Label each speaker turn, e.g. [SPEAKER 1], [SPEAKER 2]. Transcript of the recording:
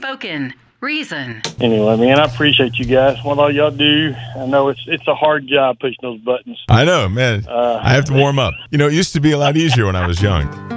[SPEAKER 1] spoken. Reason.
[SPEAKER 2] Anyway, man, I appreciate you guys. What all y'all do. I know it's a hard job pushing those buttons.
[SPEAKER 3] I know, man. I have to warm up. You know, it used to be a lot easier when I was young.